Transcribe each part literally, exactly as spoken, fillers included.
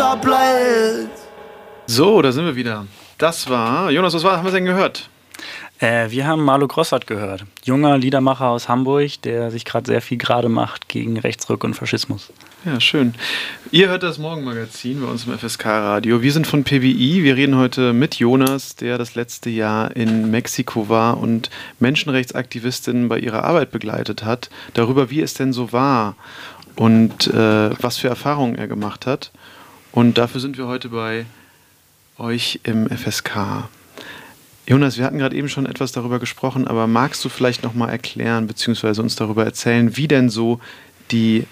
bleibt. So, da sind wir wieder. Das war, Jonas, was war, haben wir denn gehört? Äh, wir haben Marlo Grossart gehört. Junger Liedermacher aus Hamburg, der sich gerade sehr viel gerade macht gegen Rechtsruck und Faschismus. Ja, schön. Ihr hört das Morgenmagazin bei uns im F S K-Radio. Wir sind von P B I. Wir reden heute mit Jonas, der das letzte Jahr in Mexiko war und Menschenrechtsaktivistinnen bei ihrer Arbeit begleitet hat, darüber, wie es denn so war und äh, was für Erfahrungen er gemacht hat. Und dafür sind wir heute bei euch im F S K. Jonas, wir hatten gerade eben schon etwas darüber gesprochen, aber magst du vielleicht nochmal erklären bzw. uns darüber erzählen, wie denn so die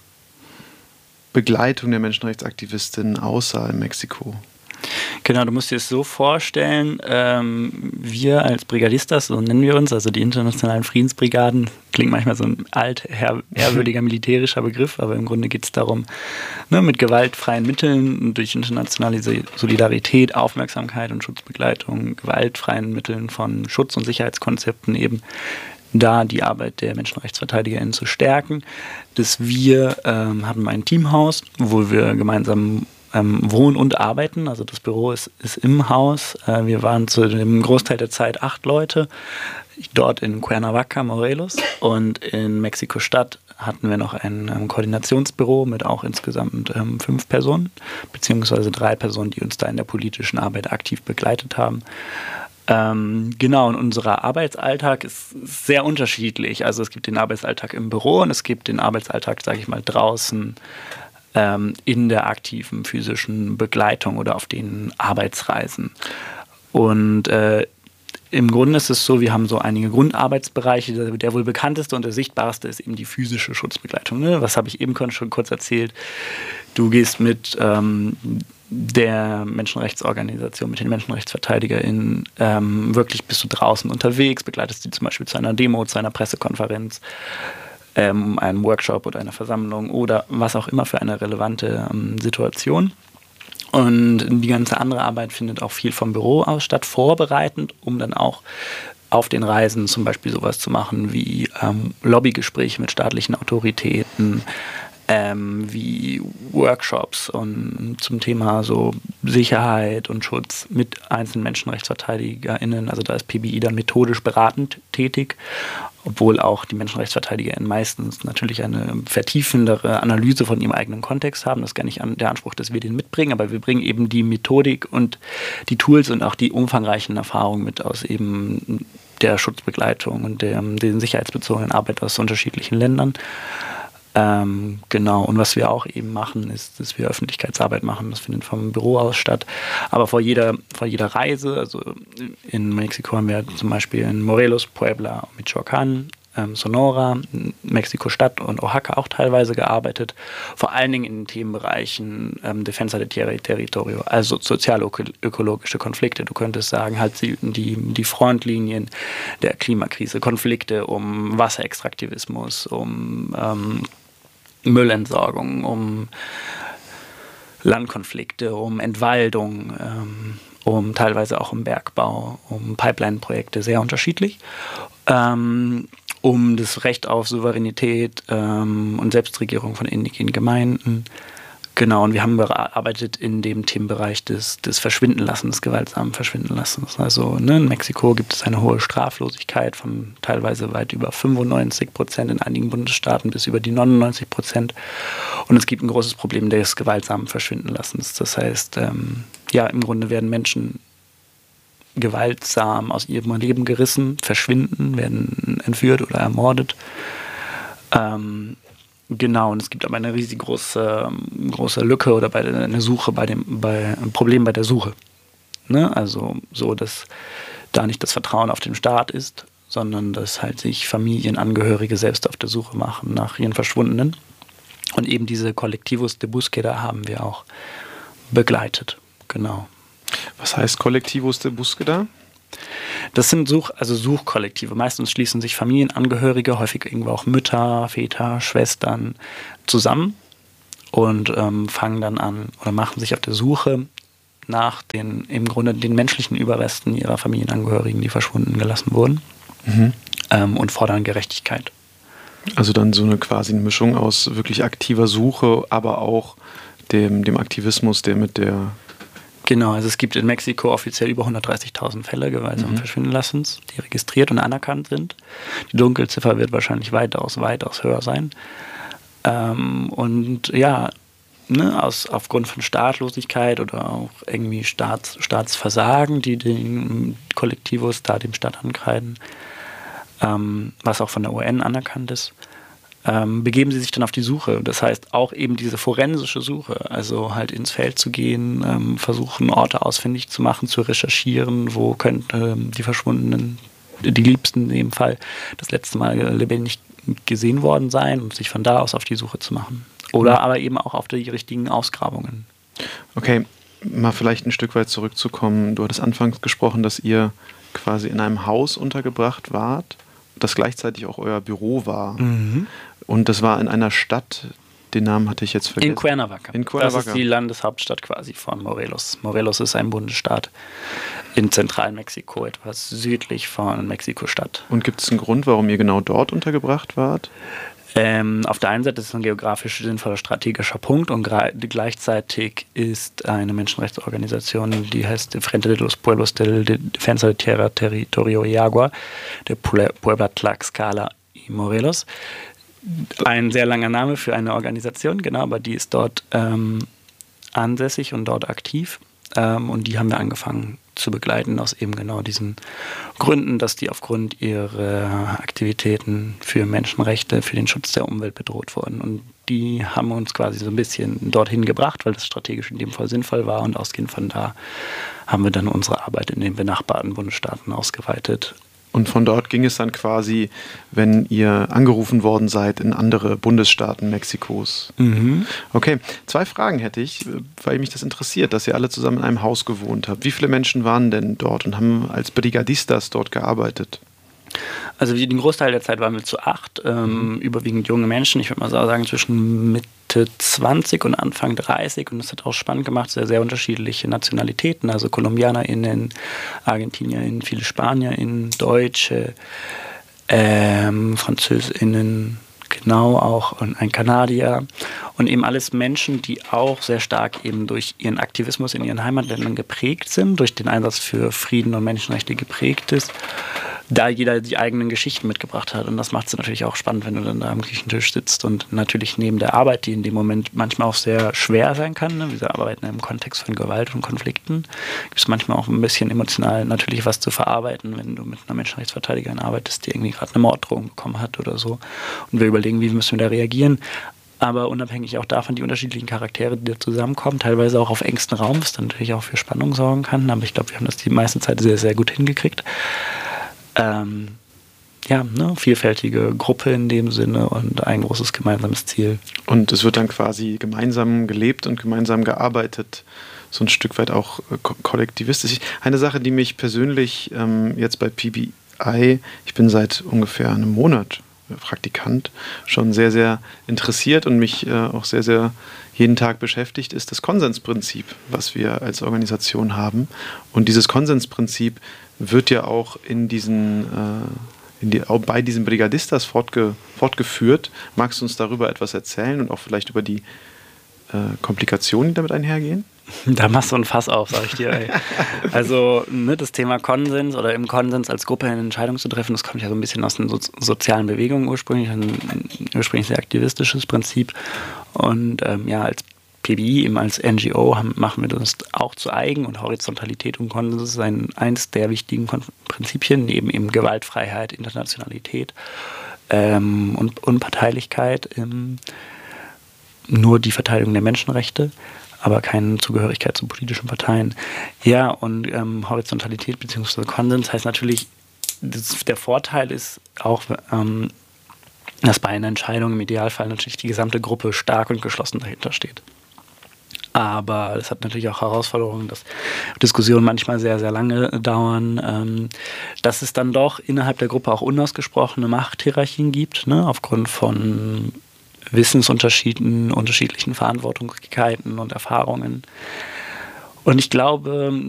Begleitung der Menschenrechtsaktivistinnen aussah in Mexiko? Genau, du musst dir es so vorstellen, ähm, wir als Brigadistas, so nennen wir uns, also die internationalen Friedensbrigaden, klingt manchmal so ein alt, ehr, ehrwürdiger militärischer Begriff, aber im Grunde geht es darum, ne, mit gewaltfreien Mitteln, durch internationale Solidarität, Aufmerksamkeit und Schutzbegleitung, gewaltfreien Mitteln von Schutz- und Sicherheitskonzepten eben da die Arbeit der MenschenrechtsverteidigerInnen zu stärken. Dass wir ähm, haben ein Teamhaus, wo wir gemeinsam ähm, wohnen und arbeiten. Also das Büro ist, ist im Haus. Äh, wir waren zu dem Großteil der Zeit acht Leute. Dort in Cuernavaca, Morelos. Und in Mexiko-Stadt hatten wir noch ein ähm, Koordinationsbüro mit auch insgesamt ähm, fünf Personen, beziehungsweise drei Personen, die uns da in der politischen Arbeit aktiv begleitet haben. Ähm, genau, und unser Arbeitsalltag ist sehr unterschiedlich. Also es gibt den Arbeitsalltag im Büro und es gibt den Arbeitsalltag, sage ich mal, draußen ähm, in der aktiven physischen Begleitung oder auf den Arbeitsreisen. Und äh, im Grunde ist es so, wir haben so einige Grundarbeitsbereiche. Der, der wohl bekannteste und der sichtbarste ist eben die physische Schutzbegleitung. Ne? Was habe ich eben schon kurz erzählt? Du gehst mit ähm, der Menschenrechtsorganisation, mit den MenschenrechtsverteidigerInnen ähm, wirklich bist du draußen unterwegs, begleitest die zum Beispiel zu einer Demo, zu einer Pressekonferenz, ähm, einem Workshop oder einer Versammlung oder was auch immer für eine relevante ähm, Situation. Und die ganze andere Arbeit findet auch viel vom Büro aus statt, vorbereitend, um dann auch auf den Reisen zum Beispiel sowas zu machen wie ähm, Lobbygespräche mit staatlichen Autoritäten, ähm, wie Workshops und zum Thema so Sicherheit und Schutz mit einzelnen MenschenrechtsverteidigerInnen. Also da ist P B I dann methodisch beratend tätig, obwohl auch die MenschenrechtsverteidigerInnen meistens natürlich eine vertiefendere Analyse von ihrem eigenen Kontext haben. Das ist gar nicht der Anspruch, dass wir den mitbringen, aber wir bringen eben die Methodik und die Tools und auch die umfangreichen Erfahrungen mit aus eben der Schutzbegleitung und der, den sicherheitsbezogenen Arbeit aus unterschiedlichen Ländern. Ähm, genau, und was wir auch eben machen, ist, dass wir Öffentlichkeitsarbeit machen. Das findet vom Büro aus statt. Aber vor jeder, vor jeder Reise, also in Mexiko haben wir zum Beispiel in Morelos, Puebla, Michoacán, ähm, Sonora, Mexiko-Stadt und Oaxaca auch teilweise gearbeitet. Vor allen Dingen in den Themenbereichen ähm, Defensa de Tierra y Territorio, also sozial-ökologische Konflikte. Du könntest sagen, halt die, die, die Frontlinien der Klimakrise, Konflikte um Wasserextraktivismus, um ähm, Müllentsorgung, um Landkonflikte, um Entwaldung, ähm, um teilweise auch um Bergbau, um Pipeline-Projekte, sehr unterschiedlich. Ähm, um das Recht auf Souveränität ähm, und Selbstregierung von indigenen Gemeinden. Genau, und wir haben gearbeitet in dem Themenbereich des, des Verschwindenlassens, des gewaltsamen Verschwindenlassens. Also ne, in Mexiko gibt es eine hohe Straflosigkeit von teilweise weit über fünfundneunzig Prozent, in einigen Bundesstaaten bis über die neunundneunzig Prozent. Und es gibt ein großes Problem des gewaltsamen Verschwindenlassens. Das heißt, ähm, ja, im Grunde werden Menschen gewaltsam aus ihrem Leben gerissen, verschwinden, werden entführt oder ermordet. Ähm, Genau, und es gibt aber eine riesig große, große Lücke oder bei der, eine Suche bei dem, bei, ein Problem bei der Suche. Ne? Also so, dass da nicht das Vertrauen auf den Staat ist, sondern dass halt sich Familienangehörige selbst auf der Suche machen nach ihren Verschwundenen. Und eben diese Collectivos de Búsqueda haben wir auch begleitet. Genau. Was heißt Collectivos de Búsqueda? Das sind Such, also Suchkollektive. Meistens schließen sich Familienangehörige, häufig irgendwo auch Mütter, Väter, Schwestern zusammen und ähm, fangen dann an oder machen sich auf der Suche nach den im Grunde den menschlichen Überresten ihrer Familienangehörigen, die verschwunden gelassen wurden, mhm. ähm, und fordern Gerechtigkeit. Also dann so eine quasi eine Mischung aus wirklich aktiver Suche, aber auch dem, dem Aktivismus, der mit der... Genau, also es gibt in Mexiko offiziell über hundertdreißigtausend Fälle gewaltsamen mhm. Verschwindenlassens, die registriert und anerkannt sind. Die Dunkelziffer wird wahrscheinlich weitaus, weitaus höher sein. Ähm, und ja, ne, aus, aufgrund von Staatlosigkeit oder auch irgendwie Staats, Staatsversagen, die den Kollektivos da dem Staat ankreiden, ähm, was auch von der U N anerkannt ist, ähm, begeben sie sich dann auf die Suche. Das heißt auch eben diese forensische Suche, also halt ins Feld zu gehen, ähm, versuchen Orte ausfindig zu machen, zu recherchieren, wo könnten ähm, die Verschwundenen, die Liebsten in dem Fall, das letzte Mal lebendig gesehen worden sein und sich von da aus auf die Suche zu machen. Oder aber eben auch auf die richtigen Ausgrabungen. Okay, mal vielleicht ein Stück weit zurückzukommen. Du hattest anfangs gesprochen, dass ihr quasi in einem Haus untergebracht wart, das gleichzeitig auch euer Büro war. Mhm. Und das war in einer Stadt, den Namen hatte ich jetzt vergessen. In Cuernavaca. In Cuernavaca. Das ist die Landeshauptstadt quasi von Morelos. Morelos ist ein Bundesstaat in Zentralmexiko, etwas südlich von Mexiko-Stadt. Und gibt es einen Grund, warum ihr genau dort untergebracht wart? Ähm, auf der einen Seite ist es ein geografisch sinnvoller strategischer Punkt und gleichzeitig ist eine Menschenrechtsorganisation, die heißt Frente de los Pueblos del Defensa de Tierra, Territorio y Agua, der Puebla Tlaxcala y Morelos. Ein sehr langer Name für eine Organisation, genau, aber die ist dort ähm, ansässig und dort aktiv. Ähm, und die haben wir angefangen zu begleiten aus eben genau diesen Gründen, dass die aufgrund ihrer Aktivitäten für Menschenrechte, für den Schutz der Umwelt bedroht wurden. Und die haben uns quasi so ein bisschen dorthin gebracht, weil das strategisch in dem Fall sinnvoll war. Und ausgehend von da haben wir dann unsere Arbeit in den benachbarten Bundesstaaten ausgeweitet. Und von dort ging es dann quasi, wenn ihr angerufen worden seid, in andere Bundesstaaten Mexikos. Mhm. Okay, zwei Fragen hätte ich, weil mich das interessiert, dass ihr alle zusammen in einem Haus gewohnt habt. Wie viele Menschen waren denn dort und haben als Brigadistas dort gearbeitet? Also den Großteil der Zeit waren wir zu acht, ähm, mhm. überwiegend junge Menschen. Ich würde mal sagen zwischen Mitte zwanzig und Anfang dreißig. Und das hat auch spannend gemacht, sehr, sehr unterschiedliche Nationalitäten. Also KolumbianerInnen, ArgentinierInnen, viele SpanierInnen, Deutsche, ähm, FranzösInnen, genau auch und ein Kanadier. Und eben alles Menschen, die auch sehr stark eben durch ihren Aktivismus in ihren Heimatländern geprägt sind, durch den Einsatz für Frieden und Menschenrechte geprägt ist, da jeder die eigenen Geschichten mitgebracht hat. Und das macht es natürlich auch spannend, wenn du dann da am Küchentisch sitzt und natürlich neben der Arbeit, die in dem Moment manchmal auch sehr schwer sein kann, ne? Wir arbeiten im Kontext von Gewalt und Konflikten, gibt es manchmal auch ein bisschen emotional natürlich was zu verarbeiten, wenn du mit einer Menschenrechtsverteidigerin arbeitest, die irgendwie gerade eine Morddrohung bekommen hat oder so. Und wir überlegen, wie müssen wir da reagieren. Aber unabhängig auch davon die unterschiedlichen Charaktere, die da zusammenkommen, teilweise auch auf engstem Raum, was dann natürlich auch für Spannung sorgen kann. Aber ich glaube, wir haben das die meiste Zeit sehr, sehr gut hingekriegt. Ähm, ja, ne, vielfältige Gruppe in dem Sinne und ein großes gemeinsames Ziel. Und es wird dann quasi gemeinsam gelebt und gemeinsam gearbeitet, so ein Stück weit auch äh, ko- kollektivistisch. Eine Sache, die mich persönlich ähm, jetzt bei P B I, ich bin seit ungefähr einem Monat Praktikant, schon sehr, sehr interessiert und mich äh, auch sehr, sehr jeden Tag beschäftigt, ist das Konsensprinzip, was wir als Organisation haben. Und dieses Konsensprinzip wird ja auch in diesen, äh, in die, auch bei diesen Brigadistas fortge, fortgeführt. Magst du uns darüber etwas erzählen und auch vielleicht über die äh, Komplikationen, die damit einhergehen? Da machst du ein Fass auf, sag ich dir. Ey. Also ne, das Thema Konsens oder im Konsens als Gruppe eine Entscheidung zu treffen, das kommt ja so ein bisschen aus den so- sozialen Bewegungen ursprünglich, ein, ein ursprünglich sehr aktivistisches Prinzip. Und ähm, ja, als P B I, eben als N G O, haben, machen wir das auch zu eigen und Horizontalität und Konsens ist ein, eins der wichtigen Kon- Prinzipien, neben eben Gewaltfreiheit, Internationalität ähm, und Unparteilichkeit, ähm, nur die Verteidigung der Menschenrechte, aber keine Zugehörigkeit zu politischen Parteien. Ja, und ähm, Horizontalität bzw. Konsens heißt natürlich, das, der Vorteil ist auch, ähm, dass bei einer Entscheidung im Idealfall natürlich die gesamte Gruppe stark und geschlossen dahinter steht. Aber es hat natürlich auch Herausforderungen, dass Diskussionen manchmal sehr, sehr lange dauern, ähm, dass es dann doch innerhalb der Gruppe auch unausgesprochene Machthierarchien gibt, ne, aufgrund von Wissensunterschieden, unterschiedlichen Verantwortlichkeiten und Erfahrungen. Und ich glaube,